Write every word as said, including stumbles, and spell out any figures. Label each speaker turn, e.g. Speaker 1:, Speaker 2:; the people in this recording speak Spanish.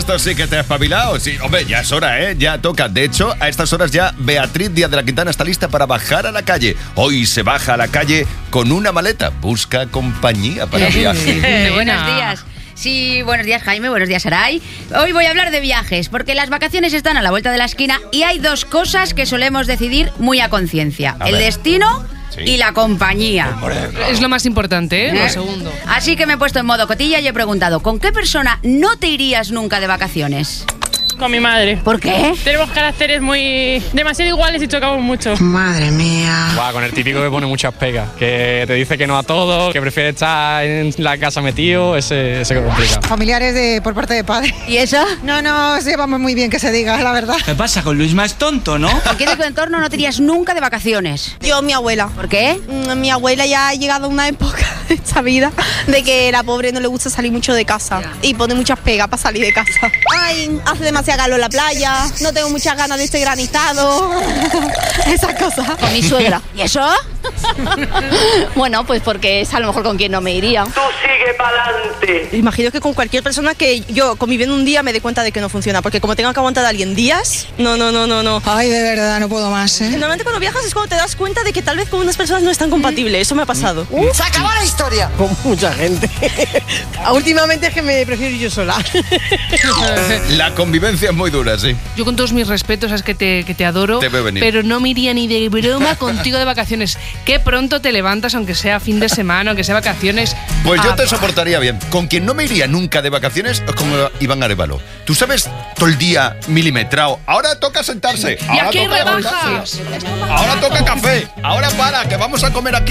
Speaker 1: esto sí que te ha espabilado. Sí, hombre, ya es hora, ¿eh? Ya toca. De hecho, a estas horas ya Beatriz Díaz de la Quintana está lista para bajar a la calle. Hoy se baja a la calle con una maleta. Busca compañía para viaje.
Speaker 2: Buenos días. Sí, buenos días, Jaime, buenos días, Saray. Hoy voy a hablar de viajes, porque las vacaciones están a la vuelta de la esquina y hay dos cosas que solemos decidir muy a conciencia. El
Speaker 1: ver.
Speaker 2: destino... Sí. Y la compañía.
Speaker 3: Es lo más importante, ¿eh? ¿Eh? Lo segundo.
Speaker 2: Así que me he puesto en modo cotilla y he preguntado, ¿con qué persona no te irías nunca de vacaciones?
Speaker 4: Con mi madre.
Speaker 2: ¿Por qué?
Speaker 4: Tenemos caracteres muy... demasiado iguales y chocamos mucho.
Speaker 5: Madre mía.
Speaker 6: Guau, con el típico que pone muchas pegas, que te dice que no a todo, que prefiere estar en la casa metido, ese, ese que complica.
Speaker 5: Familiares de, por parte de padre.
Speaker 2: ¿Y eso?
Speaker 5: No, no, se llevamos muy bien, que se diga, la verdad.
Speaker 7: ¿Qué pasa? Con Luisma es tonto, ¿no?
Speaker 2: ¿Con quién de tu entorno no te irías nunca de vacaciones?
Speaker 8: Yo, mi abuela.
Speaker 2: ¿Por qué?
Speaker 8: Mi abuela ya ha llegado a una época de esta vida de que la pobre no le gusta salir mucho de casa y pone muchas pegas para salir de casa. Ay, hace demasiado calor en la playa, no tengo muchas ganas de este granizado, esas cosas.
Speaker 2: Con mi suegra. ¿Y eso?
Speaker 9: Bueno, pues porque es a lo mejor con quien no me iría.
Speaker 10: Tú sigue para adelante.
Speaker 8: Imagino que con cualquier persona que yo conviviendo un día me dé cuenta de que no funciona, porque como tengo que aguantar a alguien días, no, no, no, no, no.
Speaker 5: Ay, de verdad, no puedo más, ¿eh?
Speaker 8: Normalmente cuando viajas es cuando te das cuenta de que tal vez con unas personas no es tan compatible, eso me ha pasado.
Speaker 5: Uh, ¡Se acabó la historia!
Speaker 11: Con mucha gente. Últimamente es que me prefiero ir yo sola.
Speaker 1: La convivencia es muy dura, sí.
Speaker 3: Yo con todos mis respetos, sabes que te, que te adoro,
Speaker 1: te veo venir.
Speaker 3: Pero no me iría ni de broma contigo de vacaciones. Qué pronto te levantas, aunque sea fin de semana, aunque sea vacaciones.
Speaker 1: Pues yo
Speaker 3: ah,
Speaker 1: te soportaría bien. Con quien no me iría nunca de vacaciones es como Iván Arévalo. Tú sabes, todo el día milimetrado. Ahora toca sentarse.
Speaker 3: Y
Speaker 1: Ahora
Speaker 3: aquí hay
Speaker 1: toca
Speaker 3: rebajas.
Speaker 1: Ahora toca café. Ahora para, que vamos a comer aquí.